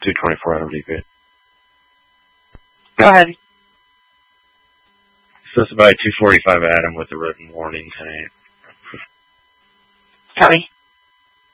224 out of DP. Go ahead. Supposed to buy 245 Adam with a written warning tonight. Copy.